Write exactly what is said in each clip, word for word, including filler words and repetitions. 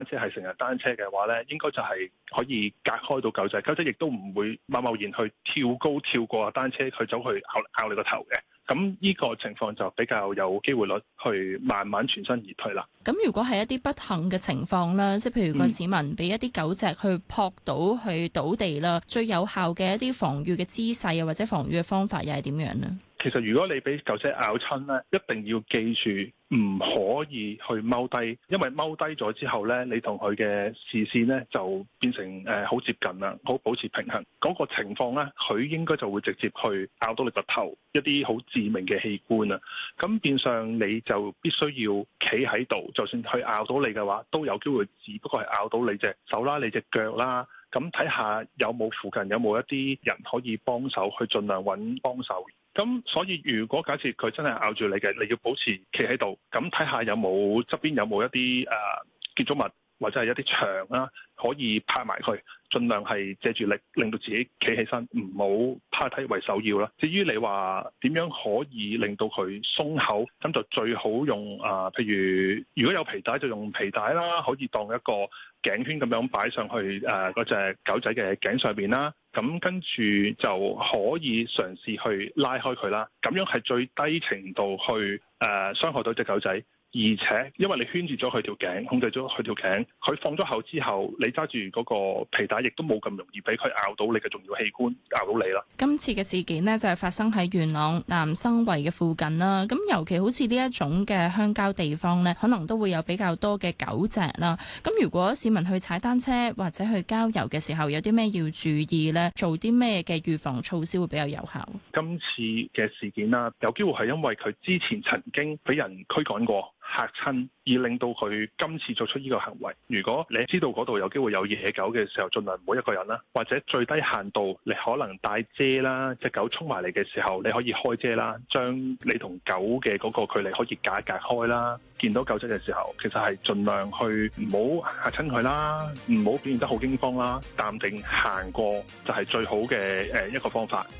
即係成日單車嘅話咧，應該就係可以隔開到狗仔，狗仔亦都唔會貿貿然去跳高跳過單車去走去咬咬你個頭嘅。咁呢個情況就比較有機會率去慢慢全身而退啦。 咁如果係一啲不幸嘅情況啦，即係譬如個市民俾一啲狗隻去撲倒去倒地啦，嗯、最有效嘅一啲防禦嘅姿勢啊，或者防禦嘅方法又係點樣呢？ 其實如果你俾狗仔咬親咧，一定要記住唔可以去踎低，因為踎低咗之後咧，你同佢嘅視線咧就變成誒好接近啦，好保持平衡。嗰個情況咧，佢應該就會直接去咬到你個頭，一啲好致命嘅器官啊。咁變相你就必須要企喺度，就算佢咬到你嘅話，都有機會只不過係咬到你隻手啦、你隻腳啦。咁睇下有冇附近有冇一啲人可以幫手，去盡量揾幫手。咁所以如果假設佢真係咬住你嘅，你要保持企喺度，咁睇下有冇側邊有冇一啲誒、呃、建築物或者係一啲牆啦，可以拍埋佢，盡量係借住力令到自己企起身，唔好趴低為首要啦。至於你話點樣可以令到佢鬆口，咁就最好用啊、呃，譬如如果有皮帶就用皮帶啦，可以當一個頸圈咁樣擺上去誒嗰隻狗仔嘅頸上邊啦。咁跟住就可以嘗試去拉開佢啦。咁樣係最低程度去誒、呃、傷害到隻狗仔。而且因為你圈住咗佢條頸，控制咗佢條頸，佢放咗口之後，你揸住嗰個皮帶，亦都冇咁容易俾佢咬到你嘅重要器官，咬到你啦。今次嘅事件呢，就係發生喺元朗南生圍嘅附近啦。咁尤其好似呢一種嘅鄉郊地方呢，可能都會有比較多嘅狗隻啦。咁如果市民去踩單車或者去郊遊嘅時候，有啲咩要注意呢？做啲咩嘅預防措施會比較有效？今次嘅事件啦，有機會係因為佢之前曾經俾人驅趕過。嚇親而令到佢今次做出呢個行為。如果你知道嗰度有機會有野狗嘅時候，盡量唔好一個人啦，或者最低限度你可能帶遮啦，隻狗衝埋嚟嘅時候，你可以開遮啦，將你同狗嘅嗰個距離可以隔一隔開啦。見到狗仔嘅時候，其實係盡量去唔好嚇親佢啦，唔好表現得好驚慌啦，淡定行過就係最好嘅誒一個方法。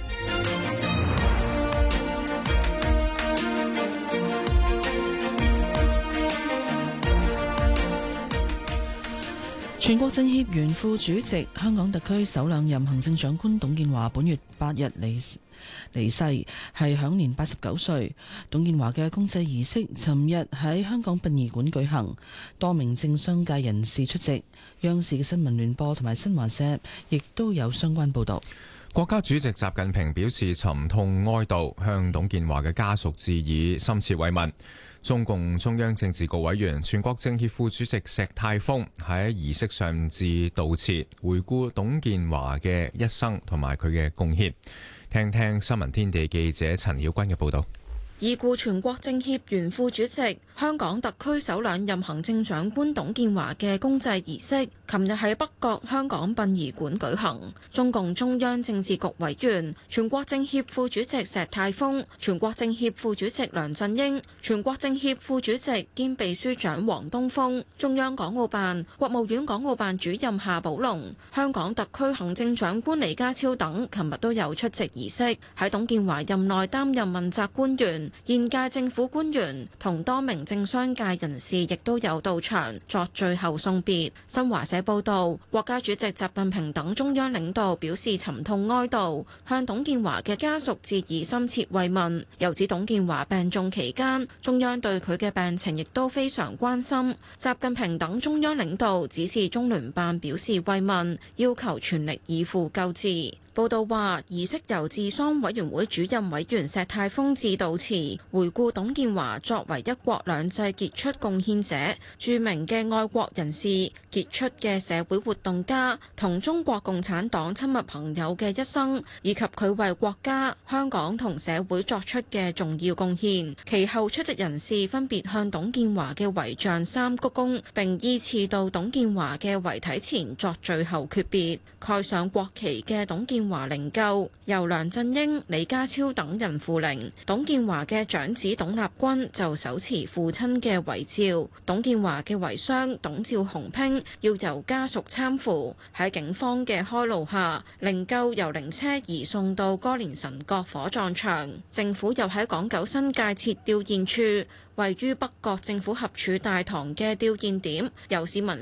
全國政協原副主席、香港特區首兩任行政長官董建華本月八日離離世，係享年八十九歲。董建華嘅公祭儀式尋日喺香港殯儀館舉行，多名政商界人士出席。央視嘅新聞聯播同埋新華社亦都有相關報導。 國家主席習近平表示沉痛哀悼，向董建華嘅家屬致以深切慰問。中共中央政治局委員、全國政協副主席石泰峰喺儀式上致悼詞，回顧董建華嘅一生同埋佢嘅貢獻。聽聽新聞天地記者陳曉君嘅報導。 已故全國政協原副主席、香港特區首兩任行政長官董建華嘅公祭儀式，琴日喺北角香港殯儀館舉行。中共中央政治局委員、全國政協副主席石泰峰、全國政協副主席梁振英、全國政協副主席兼秘書長王東峰、中央港澳辦、國務院港澳辦主任夏寶龍、香港特區行政長官李家超等，琴日都有出席儀式。喺董建華任內擔任問責官員、現屆政府官員同多名政商界人士亦都有到場作最後送別。新華社報道，國家主席習近平等中央領導表示沉痛哀悼，向董建華嘅家屬致以深切慰問。又指董建華病重期間，中央對佢嘅病情亦都非常關心。習近平等中央領導指示中聯辦表示慰問，要求全力以赴救治。報道話，儀式由治喪委員會主任委員石泰峰致悼詞，回顧董建華作為一國兩制傑出貢獻者、著名嘅愛國人士、傑出嘅社會活動家同中國共產黨親密朋友嘅一生，以及佢為國家、香港同社會作出嘅重要貢獻。其後出席人士分別向董建華嘅遺像三鞠躬，並依次到董建華嘅遺體前作最後訣別。蓋上國旗嘅董建建華靈柩由梁振英、李家超等人扶靈，董建華嘅長子董立軍就手持父親嘅遺照。董建華嘅遺孀董趙洪拼要由家屬攙扶，喺警方嘅開路下，靈柩由靈車移送到歌連臣角火葬場。政府又喺港九新界設吊唁處。位於北角政府合署大堂嘅吊唁點，由市民